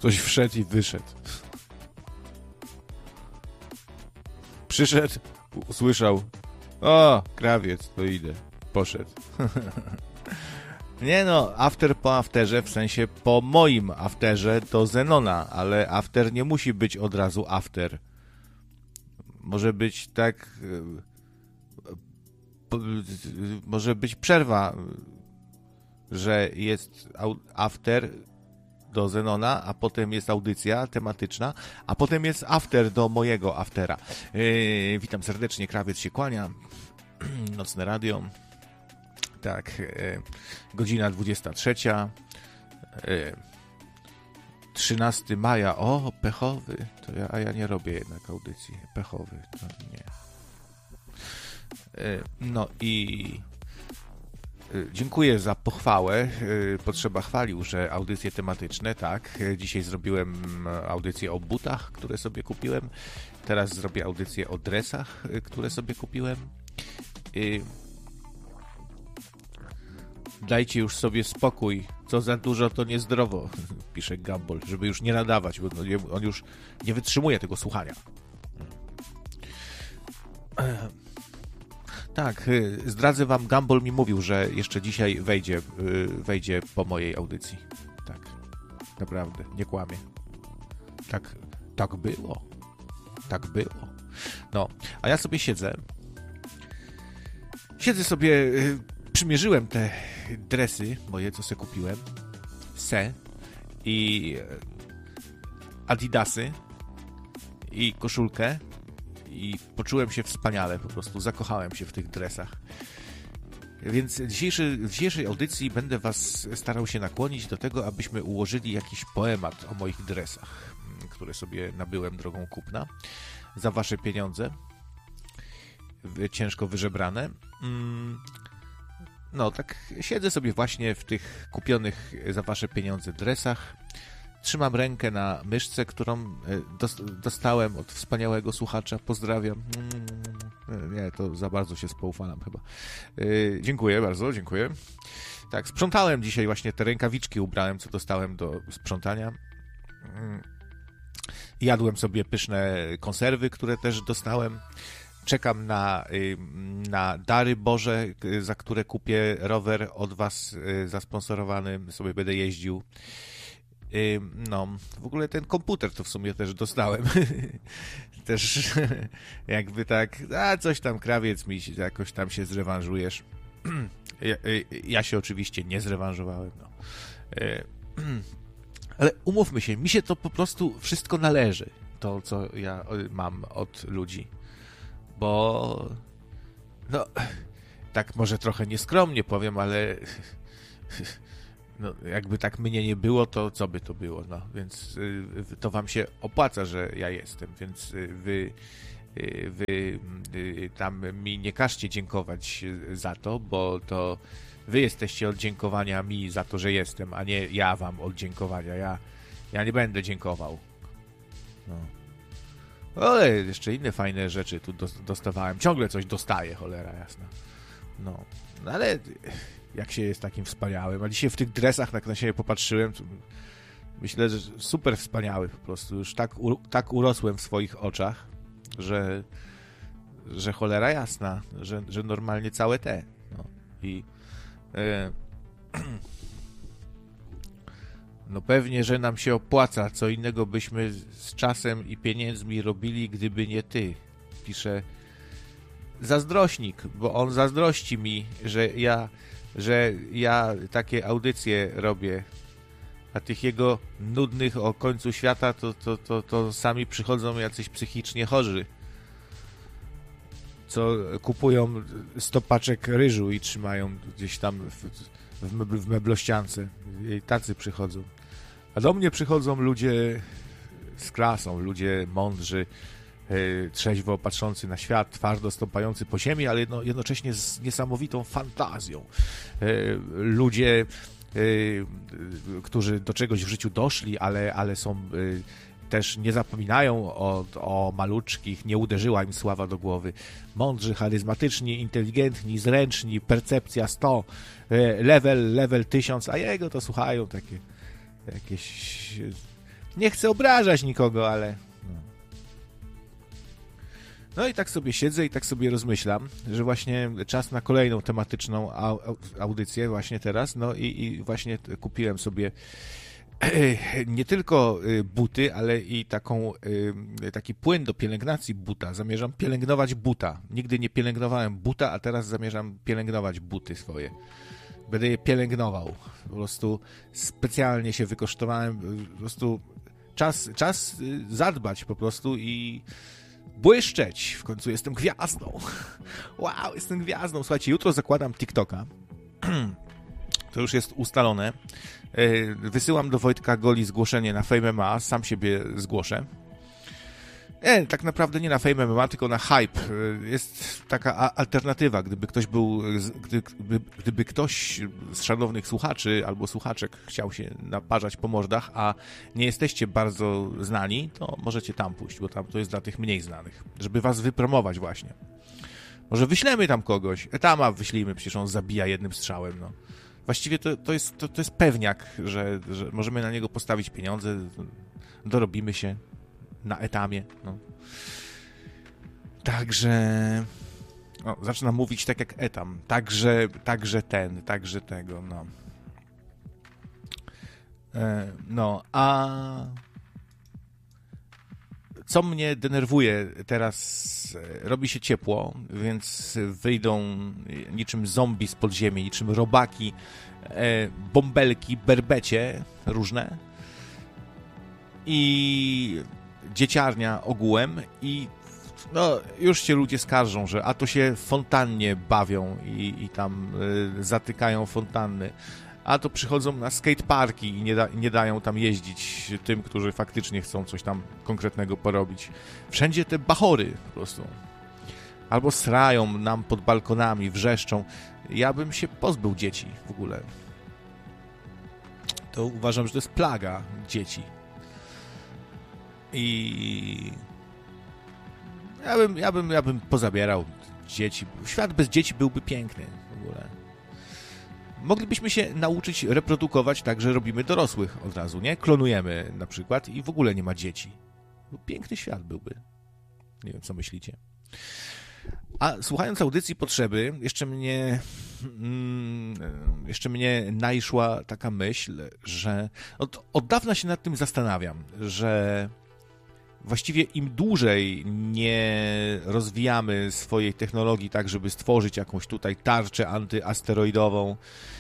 Ktoś wszedł i wyszedł. Przyszedł, usłyszał: o, krawiec, to idę. Poszedł. Nie no, after po afterze, w sensie po moim afterze do Zenona, ale after nie musi być od razu after. Może być tak... Może być przerwa, że jest after do Zenona, a potem jest audycja tematyczna, a potem jest after do mojego aftera. Witam serdecznie, krawiec się kłania. Nocne radio. Tak, godzina 23. 13 maja. O, pechowy. To ja nie robię jednak audycji. Pechowy, to nie. No i dziękuję za pochwałę. Potrzeba chwalił, że audycje tematyczne, tak. Dzisiaj zrobiłem audycję o butach, które sobie kupiłem. Teraz zrobię audycję o dresach, które sobie kupiłem. Dajcie już sobie spokój. Co za dużo, to niezdrowo, pisze Gumball, żeby już nie nadawać, bo on już nie wytrzymuje tego słuchania. Tak, zdradzę wam, Gumball mi mówił, że jeszcze dzisiaj wejdzie po mojej audycji. Tak, naprawdę, nie kłamie. Tak było. Tak było. No, a ja sobie siedzę sobie, przymierzyłem te dresy moje, co sobie kupiłem, i adidasy i koszulkę i poczułem się wspaniale, po prostu zakochałem się w tych dresach. Więc w dzisiejszej audycji będę was starał się nakłonić do tego, abyśmy ułożyli jakiś poemat o moich dresach, które sobie nabyłem drogą kupna za wasze pieniądze, ciężko wyżebrane. No, tak siedzę sobie właśnie w tych kupionych za wasze pieniądze dresach. Trzymam rękę na myszce, którą dostałem od wspaniałego słuchacza. Pozdrawiam. Nie, to za bardzo się spoufalam chyba. Dziękuję bardzo, dziękuję. Tak, sprzątałem dzisiaj właśnie te rękawiczki, ubrałem, co dostałem do sprzątania. Jadłem sobie pyszne konserwy, które też dostałem. Czekam na dary Boże, za które kupię rower od was zasponsorowany, sobie będę jeździł. No, w ogóle ten komputer to w sumie też dostałem. Też jakby tak, coś tam, krawiec, mi jakoś tam się zrewanżujesz. Ja się oczywiście nie zrewanżowałem, no. Ale umówmy się, mi się to po prostu wszystko należy, to co ja mam od ludzi. Bo no, tak może trochę nieskromnie powiem, ale no, jakby tak mnie nie było, to co by to było, no, więc to wam się opłaca, że ja jestem, więc wy tam mi nie każcie dziękować za to, bo to wy jesteście od dziękowania mi za to, że jestem, a nie ja wam od dziękowania. Ja nie będę dziękował. No. Ale jeszcze inne fajne rzeczy tu dostawałem. Ciągle coś dostaję, cholera jasna. No, ale jak się jest takim wspaniałym. A dzisiaj w tych dresach, jak na siebie popatrzyłem, to myślę, że super wspaniały po prostu. Już tak urosłem w swoich oczach, że cholera jasna, że normalnie całe te. No. I no pewnie, że nam się opłaca. Co innego byśmy z czasem i pieniędzmi robili, gdyby nie ty. Pisze zazdrośnik, bo on zazdrości mi, że ja takie audycje robię, a tych jego nudnych o końcu świata to sami przychodzą jacyś psychicznie chorzy, co kupują 100 paczek ryżu i trzymają gdzieś tam w meblościance. I tacy przychodzą. A do mnie przychodzą ludzie z klasą, ludzie mądrzy, trzeźwo patrzący na świat, twardo stąpający po ziemi, ale jednocześnie z niesamowitą fantazją. Ludzie, którzy do czegoś w życiu doszli, ale są też nie zapominają o maluczkich, nie uderzyła im sława do głowy. Mądrzy, charyzmatyczni, inteligentni, zręczni, percepcja 100, level 1000, a jego to słuchają takie jakieś Nie chcę obrażać nikogo, ale... No i tak sobie siedzę i tak sobie rozmyślam, że właśnie czas na kolejną tematyczną audycję właśnie teraz, no i właśnie kupiłem sobie nie tylko buty, ale i taki płyn do pielęgnacji buta. Zamierzam pielęgnować buta. Nigdy nie pielęgnowałem buta, a teraz zamierzam pielęgnować buty swoje. Będę je pielęgnował. Po prostu specjalnie się wykosztowałem. Po prostu czas zadbać po prostu i błyszczeć. W końcu jestem gwiazdą. Wow, jestem gwiazdą. Słuchajcie, jutro zakładam TikToka. To już jest ustalone. Wysyłam do Wojtka Goli zgłoszenie na Fame MMA. Sam siebie zgłoszę. Tak naprawdę nie na Fame MMA, tylko na Hype. Jest taka alternatywa, gdyby ktoś z szanownych słuchaczy albo słuchaczek chciał się naparzać po mordach, a nie jesteście bardzo znani, to możecie tam pójść, bo tam to jest dla tych mniej znanych, żeby was wypromować właśnie. Może wyślemy tam kogoś. Etama wyślijmy, przecież on zabija jednym strzałem, no. Właściwie to jest pewniak, że możemy na niego postawić pieniądze, dorobimy się na etamie, no. Także zaczynam mówić tak jak etam. Także tego, no. No, a co mnie denerwuje teraz, robi się ciepło, więc wyjdą niczym zombie z podziemi, niczym robaki, bąbelki, berbecie różne i dzieciarnia ogółem i no, już się ludzie skarżą, że a to się w fontannie bawią i tam zatykają fontanny, a to przychodzą na skateparki i nie dają tam jeździć tym, którzy faktycznie chcą coś tam konkretnego porobić. Wszędzie te bachory po prostu. Albo srają nam pod balkonami, wrzeszczą. Ja bym się pozbył dzieci w ogóle. To uważam, że to jest plaga dzieci. I ja bym pozabierał dzieci. Świat bez dzieci byłby piękny w ogóle. Moglibyśmy się nauczyć reprodukować tak, że robimy dorosłych od razu, nie? Klonujemy na przykład i w ogóle nie ma dzieci. Piękny świat byłby. Nie wiem, co myślicie. A słuchając audycji Potrzeby, jeszcze mnie naiszła taka myśl, że od dawna się nad tym zastanawiam, że właściwie im dłużej nie rozwijamy swojej technologii tak, żeby stworzyć jakąś tutaj tarczę antyasteroidową,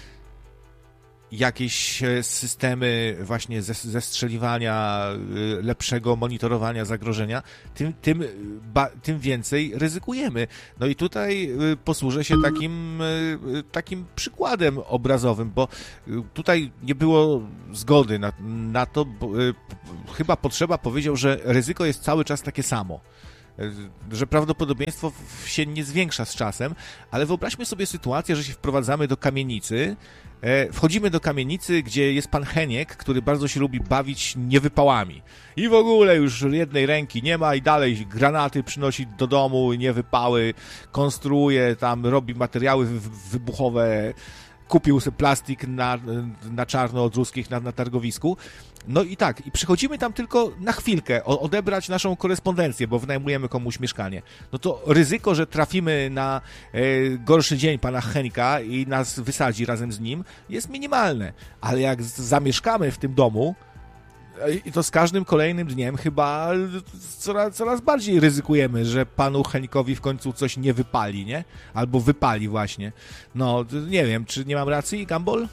jakieś systemy właśnie zestrzeliwania, lepszego monitorowania zagrożenia, tym więcej ryzykujemy. No i tutaj posłużę się takim przykładem obrazowym, bo tutaj nie było zgody na to, bo chyba Potrzeba powiedział, że ryzyko jest cały czas takie samo. Że prawdopodobieństwo się nie zwiększa z czasem, ale wyobraźmy sobie sytuację, że się wprowadzamy do kamienicy, wchodzimy do kamienicy, gdzie jest pan Heniek, który bardzo się lubi bawić niewypałami. I w ogóle już jednej ręki nie ma i dalej granaty przynosi do domu, niewypały, konstruuje, tam robi materiały wybuchowe, kupił sobie plastik na czarno od ruskich na targowisku. No i tak, i przychodzimy tam tylko na chwilkę odebrać naszą korespondencję, bo wynajmujemy komuś mieszkanie. No to ryzyko, że trafimy na gorszy dzień pana Henka i nas wysadzi razem z nim, jest minimalne. Ale jak zamieszkamy w tym domu, i to z każdym kolejnym dniem chyba coraz bardziej ryzykujemy, że panu Henkowi w końcu coś nie wypali, nie? Albo wypali właśnie. No, nie wiem, czy nie mam racji, Gumball?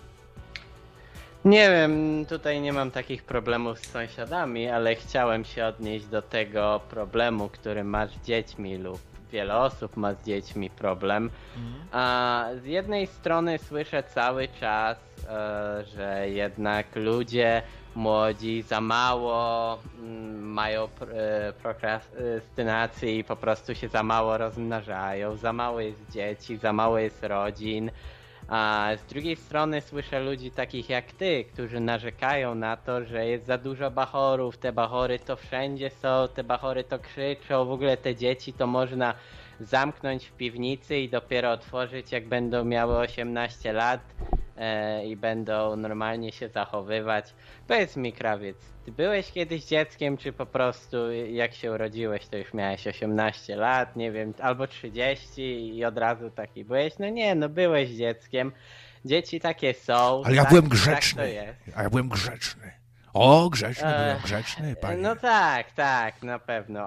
Nie wiem, tutaj nie mam takich problemów z sąsiadami, ale chciałem się odnieść do tego problemu, który masz z dziećmi lub wiele osób ma z dziećmi problem. A z jednej strony słyszę cały czas, że jednak ludzie młodzi za mało mają prokrastynacji i po prostu się za mało rozmnażają, za mało jest dzieci, za mało jest rodzin. A z drugiej strony słyszę ludzi takich jak ty, którzy narzekają na to, że jest za dużo bachorów, te bachory to wszędzie są, te bachory to krzyczą, w ogóle te dzieci to można zamknąć w piwnicy i dopiero otworzyć jak będą miały 18 lat. i będą normalnie się zachowywać. Powiedz mi, krawiec, ty byłeś kiedyś dzieckiem, czy po prostu jak się urodziłeś, to już miałeś 18 lat, nie wiem, albo 30 i od razu taki byłeś? No nie, no byłeś dzieckiem. Dzieci takie są. Ale ja tak, byłem grzeczny. Tak to jest. A ja byłem grzeczny. O, grzeczny, byłem grzeczny, panie. No tak, na pewno.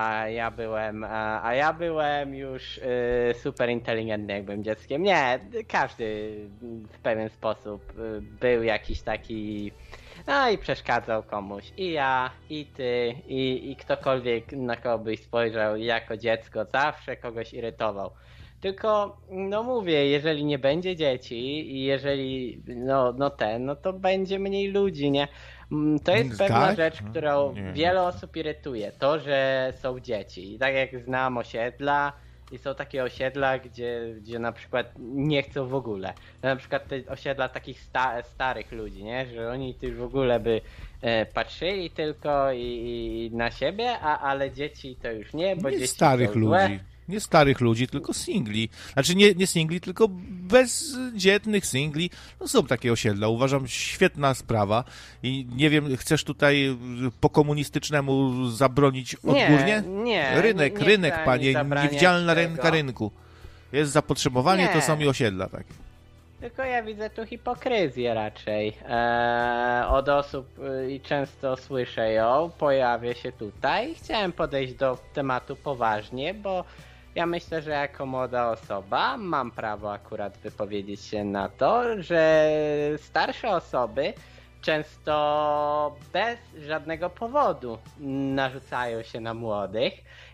A ja byłem już super inteligentny, jak byłem dzieckiem. Nie, każdy w pewien sposób był jakiś taki. No i przeszkadzał komuś. I ja, i ty, i ktokolwiek na kogo byś spojrzał jako dziecko zawsze kogoś irytował. Tylko, no mówię, jeżeli nie będzie dzieci i jeżeli, no to będzie mniej ludzi, nie? To jest pewna rzecz, którą wiele osób irytuje. To, że są dzieci. I tak jak znam osiedla i są takie osiedla, gdzie na przykład nie chcą w ogóle. Na przykład te osiedla takich starych ludzi, nie? Że oni już w ogóle by patrzyli tylko i na siebie, ale dzieci to już nie, bo Nie dzieci starych są złe. ludzi. Nie starych ludzi, tylko singli. Znaczy nie singli, tylko bezdzietnych singli. No są takie osiedla. Uważam, świetna sprawa. I nie wiem, chcesz tutaj po komunistycznemu zabronić odgórnie? Nie. Rynek, panie. Niewidzialna ręka rynku. Jest zapotrzebowanie, to są i osiedla takie. Tylko ja widzę tu hipokryzję raczej od osób i często słyszę ją, pojawia się tutaj. Chciałem podejść do tematu poważnie, bo ja myślę, że jako młoda osoba mam prawo akurat wypowiedzieć się na to, że starsze osoby często bez żadnego powodu narzucają się na młodych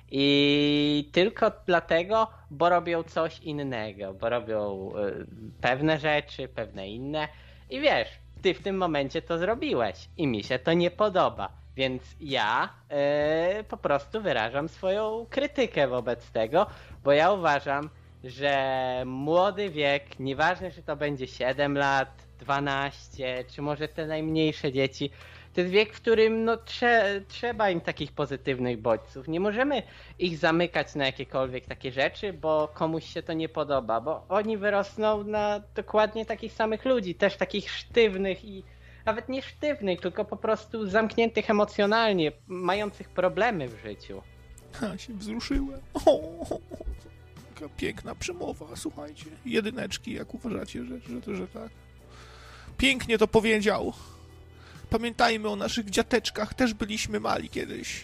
i tylko dlatego, bo robią coś innego, bo robią pewne rzeczy, pewne inne i wiesz, ty w tym momencie to zrobiłeś i mi się to nie podoba, więc ja po prostu wyrażam swoją krytykę wobec tego, bo ja uważam, że młody wiek, nieważne czy to będzie 7 lat, 12, czy może te najmniejsze dzieci, to jest wiek, w którym trzeba im takich pozytywnych bodźców. Nie możemy ich zamykać na jakiekolwiek takie rzeczy, bo komuś się to nie podoba, bo oni wyrosną na dokładnie takich samych ludzi, też takich sztywnych i nawet nie sztywnych, tylko po prostu zamkniętych emocjonalnie, mających problemy w życiu. Ja się wzruszyłem. Jaka piękna przemowa, słuchajcie. Jedyneczki, jak uważacie, że tak? Pięknie to powiedział. Pamiętajmy o naszych dziateczkach, też byliśmy mali kiedyś.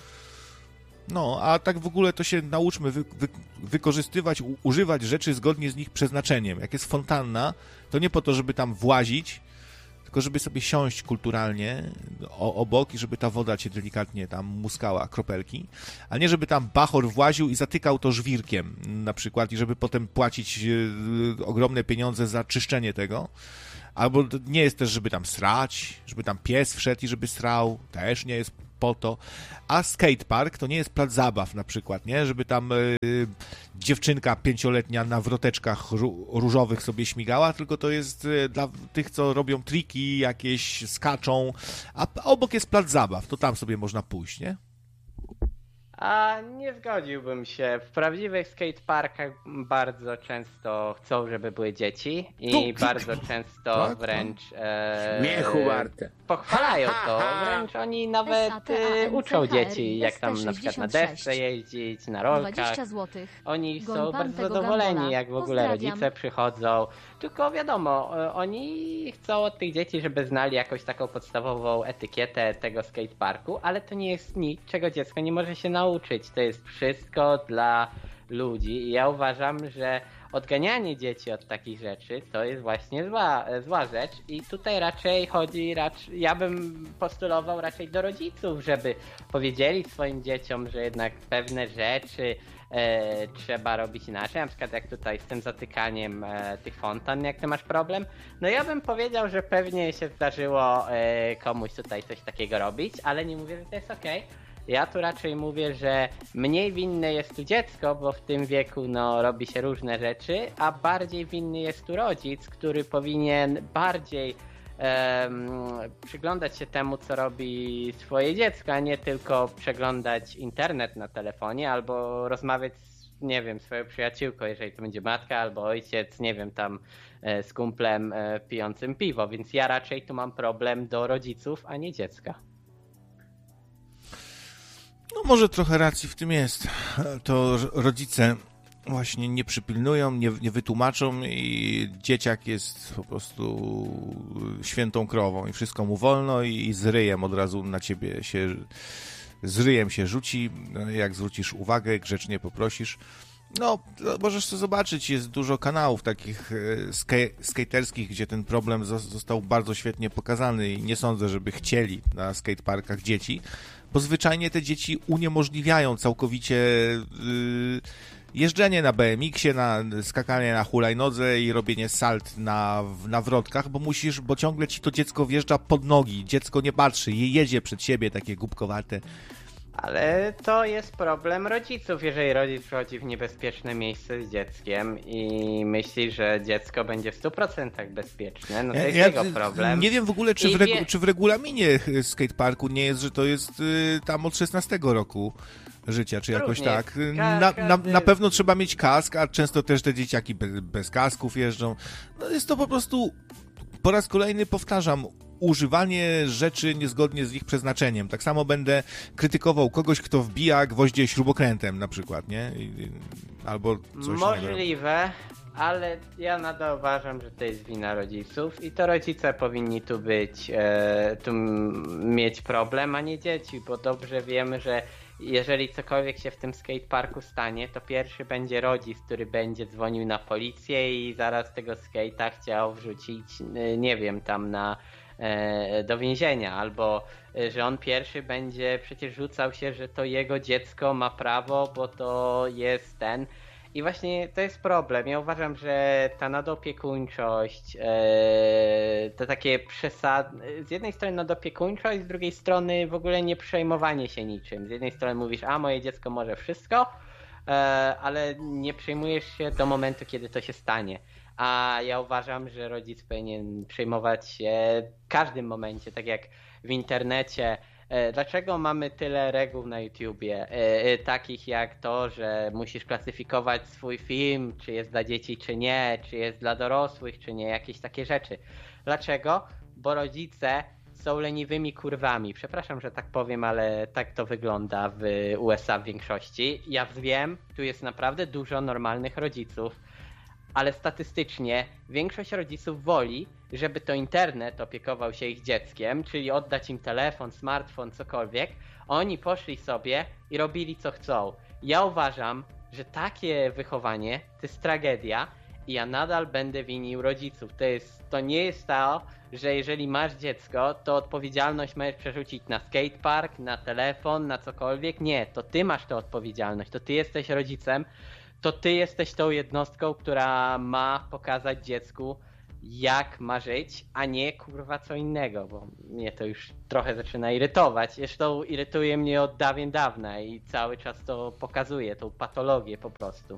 No, a tak w ogóle to się nauczmy wykorzystywać, używać rzeczy zgodnie z ich przeznaczeniem. Jak jest fontanna, to nie po to, żeby tam włazić, tylko żeby sobie siąść kulturalnie obok i żeby ta woda cię delikatnie tam muskała, kropelki, a nie żeby tam bachor właził i zatykał to żwirkiem na przykład i żeby potem płacić ogromne pieniądze za czyszczenie tego. Albo nie jest też, żeby tam srać, żeby tam pies wszedł i żeby srał, też nie jest po to. A skatepark to nie jest plac zabaw na przykład, nie? Żeby tam dziewczynka 5-letnia na wroteczkach różowych sobie śmigała, tylko to jest dla tych, co robią triki, jakieś skaczą, a obok jest plac zabaw, to tam sobie można pójść, nie? A nie zgodziłbym się. W prawdziwych skateparkach bardzo często chcą, żeby były dzieci i bardzo często tak, wręcz śmiechu warte. Pochwalają to. Wręcz oni nawet uczą dzieci, jak tam na przykład na desce jeździć, na rolkach. 20 złotych. Oni są Goń pan bardzo tego zadowoleni, gambola. jak w ogóle Pozdrawiam. rodzice przychodzą. Tylko wiadomo, oni chcą od tych dzieci, żeby znali jakąś taką podstawową etykietę tego skateparku, ale to nie jest nic, czego dziecko nie może się nauczyć. To jest wszystko dla ludzi i ja uważam, że odganianie dzieci od takich rzeczy to jest właśnie zła rzecz i tutaj raczej chodzi, ja bym postulował raczej do rodziców, żeby powiedzieli swoim dzieciom, że jednak pewne rzeczy trzeba robić inaczej, na przykład jak tutaj z tym zatykaniem tych fontan, jak ty masz problem, no ja bym powiedział, że pewnie się zdarzyło komuś tutaj coś takiego robić, ale nie mówię, że to jest okej. Ja tu raczej mówię, że mniej winne jest tu dziecko, bo w tym wieku robi się różne rzeczy, a bardziej winny jest tu rodzic, który powinien bardziej przyglądać się temu, co robi swoje dziecko, a nie tylko przeglądać internet na telefonie albo rozmawiać nie wiem, swoją przyjaciółką, jeżeli to będzie matka albo ojciec, nie wiem, tam z kumplem pijącym piwo, więc ja raczej tu mam problem do rodziców, a nie dziecka. No może trochę racji w tym jest. To rodzice właśnie nie przypilnują, nie wytłumaczą i dzieciak jest po prostu świętą krową i wszystko mu wolno i z ryjem od razu na ciebie z ryjem się rzuci, jak zwrócisz uwagę, grzecznie poprosisz. No, możesz to zobaczyć, jest dużo kanałów takich skaterskich, gdzie ten problem został bardzo świetnie pokazany i nie sądzę, żeby chcieli na skateparkach dzieci, bo zwyczajnie te dzieci uniemożliwiają całkowicie jeżdżenie na BMX-ie, skakanie na hulajnodze i robienie salt na wrotkach, bo ciągle ci to dziecko wjeżdża pod nogi, dziecko nie patrzy, jedzie przed siebie, takie głupkowate. Ale to jest problem rodziców, jeżeli rodzic przychodzi w niebezpieczne miejsce z dzieckiem i myśli, że dziecko będzie w 100% bezpieczne, no to jest jego problem. Nie wiem w ogóle, czy w regulaminie skateparku nie jest, że to jest tam od 16 roku życia, czy jakoś Również. tak. Na pewno trzeba mieć kask, a często też te dzieciaki bez kasków jeżdżą. No jest to po prostu, po raz kolejny powtarzam, używanie rzeczy niezgodnie z ich przeznaczeniem. Tak samo będę krytykował kogoś, kto wbija gwoździe śrubokrętem na przykład, nie? Albo coś możliwe, ale ja nadal uważam, że to jest wina rodziców i to rodzice powinni tu być, mieć problem, a nie dzieci, bo dobrze wiemy, że jeżeli cokolwiek się w tym skateparku stanie, to pierwszy będzie rodzic, który będzie dzwonił na policję i zaraz tego skate'a chciał wrzucić, nie wiem, tam do więzienia, albo że on pierwszy będzie przecież rzucał się, że to jego dziecko ma prawo, bo to jest ten. I właśnie to jest problem. Ja uważam, że ta nadopiekuńczość, to takie z jednej strony nadopiekuńczość, z drugiej strony w ogóle nie przejmowanie się niczym. Z jednej strony mówisz, a moje dziecko może wszystko, ale nie przejmujesz się do momentu, kiedy to się stanie. A ja uważam, że rodzic powinien przejmować się w każdym momencie, tak jak w internecie. Dlaczego mamy tyle reguł na YouTubie, takich jak to, że musisz klasyfikować swój film, czy jest dla dzieci, czy nie, czy jest dla dorosłych, czy nie, jakieś takie rzeczy. Dlaczego? Bo rodzice są leniwymi kurwami. Przepraszam, że tak powiem, ale tak to wygląda w USA w większości. Ja wiem, tu jest naprawdę dużo normalnych rodziców, ale statystycznie większość rodziców woli, żeby to internet opiekował się ich dzieckiem, czyli oddać im telefon, smartfon, cokolwiek. Oni poszli sobie i robili co chcą. Ja uważam, że takie wychowanie to jest tragedia i ja nadal będę winił rodziców. To nie jest to, że jeżeli masz dziecko, to odpowiedzialność możesz przerzucić na skatepark, na telefon, na cokolwiek. Nie, to ty masz tę odpowiedzialność, to ty jesteś rodzicem, to ty jesteś tą jednostką, która ma pokazać dziecku, jak ma żyć, a nie kurwa co innego, bo mnie to już trochę zaczyna irytować. Zresztą irytuje mnie od dawien dawna i cały czas to pokazuje, tą patologię po prostu.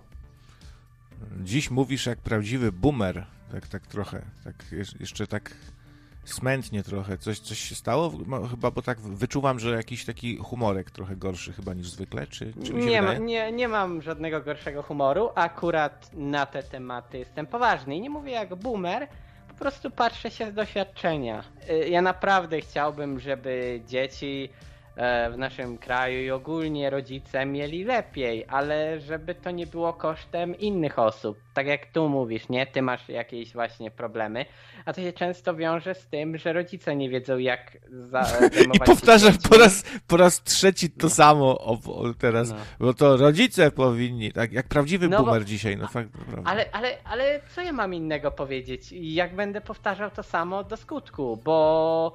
Dziś mówisz jak prawdziwy boomer, tak trochę, tak jeszcze tak smętnie trochę. Coś się stało? Chyba, bo tak wyczuwam, że jakiś taki humorek trochę gorszy chyba niż zwykle, czy mi się wydaje? Nie mam żadnego gorszego humoru, akurat na te tematy jestem poważny i nie mówię jak boomer, po prostu patrzę się z doświadczenia. Ja naprawdę chciałbym, żeby dzieci w naszym kraju i ogólnie rodzice mieli lepiej, ale żeby to nie było kosztem innych osób. Tak jak tu mówisz, nie? Ty masz jakieś właśnie problemy, a to się często wiąże z tym, że rodzice nie wiedzą jak zajmować I powtarzam po raz trzeci to samo teraz, bo to rodzice powinni, tak jak prawdziwy boomer dzisiaj. No fakt, ale co ja mam innego powiedzieć? Jak będę powtarzał to samo do skutku, bo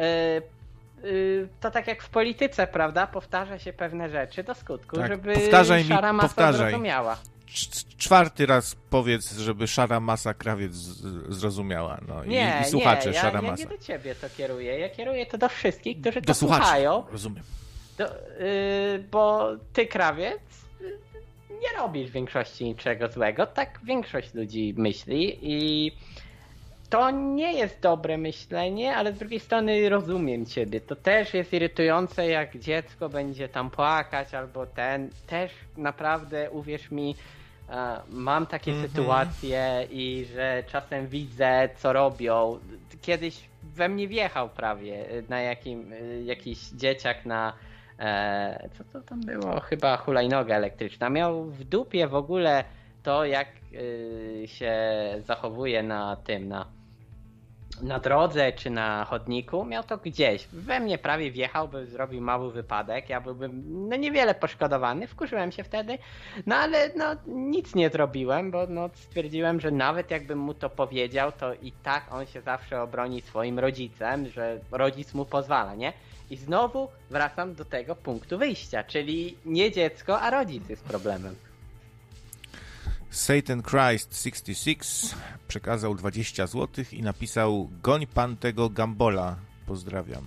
to tak jak w polityce, prawda? Powtarza się pewne rzeczy do skutku, tak, żeby szara masa zrozumiała. Czwarty raz powiedz, żeby szara masa krawiec zrozumiała. No, i słuchacze szara masa. Ja nie do ciebie to kieruję. Ja kieruję to do wszystkich, którzy to słuchają. Rozumiem. Bo ty, krawiec, nie robisz w większości niczego złego. Tak większość ludzi myśli i to nie jest dobre myślenie, ale z drugiej strony rozumiem ciebie. To też jest irytujące, jak dziecko będzie tam płakać albo też naprawdę, uwierz mi, mam takie sytuacje i że czasem widzę, co robią. Kiedyś we mnie wjechał prawie na jakiś dzieciak na co to tam było? Chyba hulajnoga elektryczna. Miał w dupie w ogóle to, jak się zachowuje na drodze czy na chodniku. Miał to gdzieś. We mnie prawie wjechał, by zrobił mały wypadek. Ja byłbym niewiele poszkodowany. Wkurzyłem się wtedy. No ale nic nie zrobiłem, bo stwierdziłem, że nawet jakbym mu to powiedział, to i tak on się zawsze obroni swoim rodzicem, że rodzic mu pozwala, nie? I znowu wracam do tego punktu wyjścia, czyli nie dziecko, a rodzic jest problemem. Satan Christ 66 przekazał 20 zł i napisał: goń pan tego Gambola, pozdrawiam.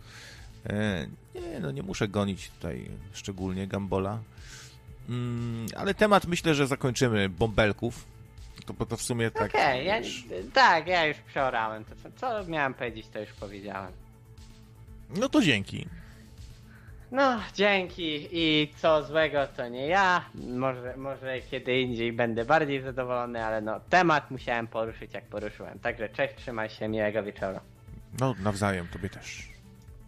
Nie muszę gonić tutaj szczególnie Gambola, ale temat myślę, że zakończymy bąbelków. Bo to w sumie tak... Okej, ja już przeorałem to, co miałem powiedzieć, to już powiedziałem. No to dzięki. No, dzięki i co złego to nie ja. Może kiedy indziej będę bardziej zadowolony, ale temat musiałem poruszyć jak poruszyłem. Także cześć, trzymaj się, miłego wieczoru. No, nawzajem, tobie też.